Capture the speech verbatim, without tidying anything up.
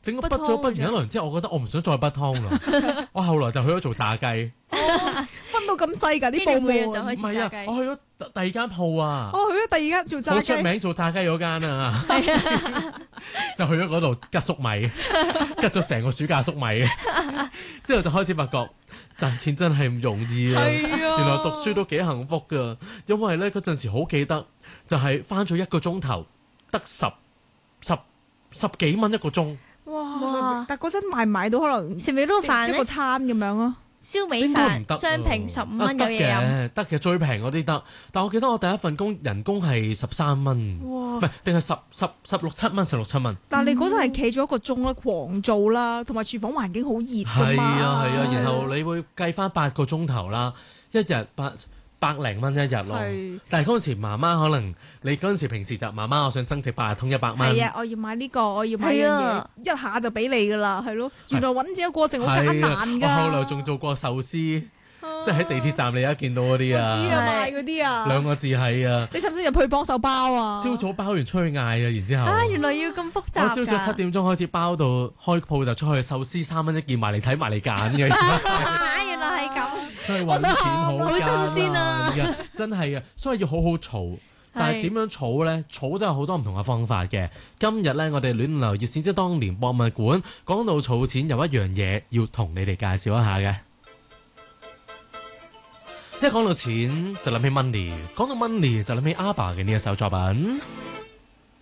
整個畢咗畢完一輪之後，我覺得我唔想再畢湯啦。我後來就去咗做炸雞。 分到咁細㗎啲部門， 就開始唔係啊，我去咗第二間鋪啊。 我去咗第二間做炸雞， 好出名做炸雞嗰間啊。就去咗嗰度吉粟米，吉咗成個暑假粟米。之後就開始發覺賺錢真係唔容易啊。原來讀書都幾幸福㗎，因為咧嗰陣時好記得，就係返咗一個鐘頭得十十十幾蚊一個鐘。 哇！但嗰陣買唔買到可能食唔食到飯一個咧？ 餐咁樣啊？ 燒味應該唔得飯雙拼十五啊得蚊有嘢飲。 嘅，得嘅最平嗰啲得。但我記得我第一份工人工係十三蚊，唔係定係十十十六七蚊，十六七蚊。 但係你嗰陣係企咗一個鐘啦，狂做啦，同埋廚房環境好熱㗎係嘛。 啊係啊，然後你會計翻八個鐘頭啦，一日八百零蚊一日咯係。 但係嗰陣時媽媽可能你嗰陣時平時就媽媽我想增值八達通一百蚊。 係啊，我要買呢個，我要買呢樣係啊嘢，一下就俾你㗎啦，係咯。原來揾錢嘅過程好艱係啊難㗎。 我後來仲做過壽司，即係喺地鐵站你而家見到嗰啲知啊， 啊， 賣嗰啲啊。 兩個字係啊。 你使唔使入去幫手包啊？ 朝早包完出去嗌啊，然之後。 啊，原來要咁複雜㗎。 我朝早七點鐘開始包到開鋪就出去，壽司三蚊一件，埋嚟睇埋嚟揀嘅。 啊，原來係咁。 真係揾錢好好新鮮啊艱難㗎，真係啊！所以要好好儲。但係點樣儲呢？儲都有好多唔同嘅方法嘅。今日呢，我哋暖流熱線即係當年博物館講到儲錢，有一樣嘢要同你哋介紹一下嘅。一講到錢就諗起 money，講到 money 就諗起 ABBA 嘅呢一首作品。